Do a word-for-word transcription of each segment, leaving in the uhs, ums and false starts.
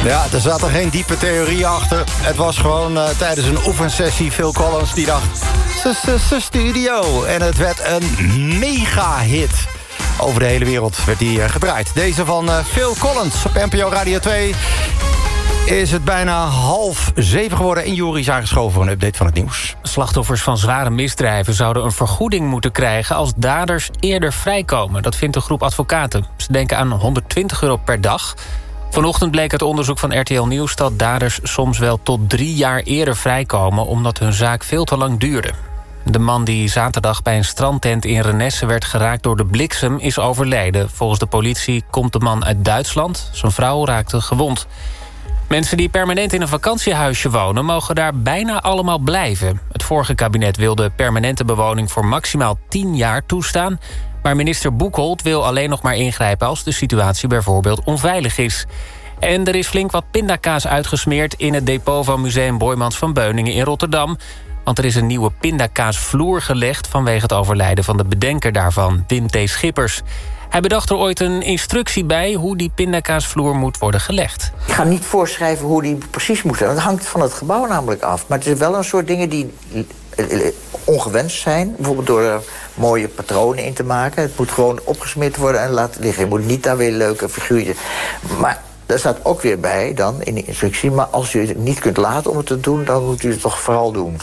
Ja, er zaten geen diepe theorieën achter. Het was gewoon uh, tijdens een oefensessie Phil Collins die dacht... studio. En het werd een mega-hit. Over de hele wereld werd die uh, gedraaid. Deze van uh, Phil Collins op N P O Radio twee... is het bijna half zeven geworden en Juri is aangeschoven voor een update van het nieuws. Slachtoffers van zware misdrijven zouden een vergoeding moeten krijgen als daders eerder vrijkomen. Dat vindt een groep advocaten. Ze denken aan honderdtwintig euro per dag. Vanochtend bleek uit onderzoek van R T L Nieuws dat daders soms wel tot drie jaar eerder vrijkomen omdat hun zaak veel te lang duurde. De man die zaterdag bij een strandtent in Renesse werd geraakt door de bliksem is overleden. Volgens de politie komt de man uit Duitsland. Zijn vrouw raakte gewond. Mensen die permanent in een vakantiehuisje wonen mogen daar bijna allemaal blijven. Het vorige kabinet wilde permanente bewoning voor maximaal tien jaar toestaan. Maar minister Boekholt wil alleen nog maar ingrijpen als de situatie bijvoorbeeld onveilig is. En er is flink wat pindakaas uitgesmeerd in het depot van Museum Boijmans van Beuningen in Rotterdam. Want er is een nieuwe pindakaasvloer gelegd vanwege het overlijden van de bedenker daarvan, Wim T. Schippers. Hij bedacht er ooit een instructie bij hoe die pindakaasvloer moet worden gelegd. Ik ga niet voorschrijven hoe die precies moet zijn. Dat hangt van het gebouw namelijk af. Maar het is wel een soort dingen die ongewenst zijn. Bijvoorbeeld door er mooie patronen in te maken. Het moet gewoon opgesmeerd worden en laten liggen. Je moet niet daar weer leuke figuurtjes. Maar daar staat ook weer bij dan in de instructie... maar als u het niet kunt laten om het te doen... dan moet u het toch vooral doen.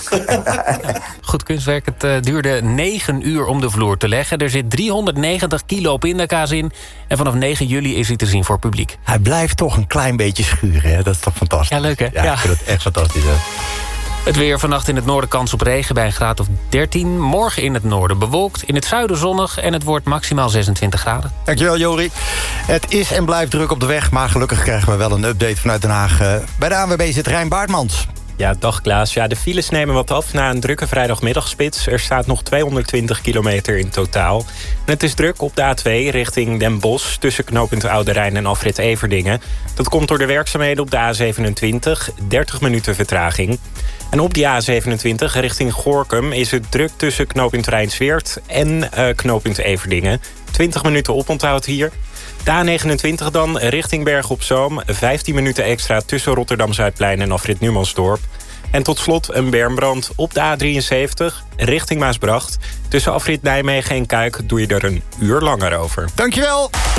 Goed kunstwerk. Het uh, duurde negen uur om de vloer te leggen. Er zit driehonderdnegentig kilo pindakaas in. En vanaf negen juli is hij te zien voor publiek. Hij blijft toch een klein beetje schuren, hè? Dat is toch fantastisch? Ja, leuk hè? Ja, ja. Ik vind het echt fantastisch, hè? Het weer vannacht in het noorden kans op regen bij een graad of dertien. Morgen in het noorden bewolkt, in het zuiden zonnig... en het wordt maximaal zesentwintig graden. Dankjewel, Jori. Het is en blijft druk op de weg... maar gelukkig krijgen we wel een update vanuit Den Haag. Bij de A N W B zit Rijn Baartmans. Ja, dag Klaas. Ja, de files nemen wat af na een drukke vrijdagmiddagspits. Er staat nog tweehonderdtwintig kilometer in totaal. En het is druk op de A twee richting Den Bosch... tussen knooppunt Oude Rijn en afrit Everdingen. Dat komt door de werkzaamheden op de A zevenentwintig. dertig minuten vertraging. En op die A zevenentwintig richting Gorinchem is het druk tussen knooppunt Rijnsweert en uh, knooppunt Everdingen. twintig minuten oponthoud hier. De A negenentwintig dan richting Bergen op Zoom. vijftien minuten extra tussen Rotterdam-Zuidplein en afrit Numansdorp. En tot slot een bermbrand op de A drieënzeventig richting Maasbracht. Tussen afrit Nijmegen en Kuik doe je er een uur langer over. Dankjewel!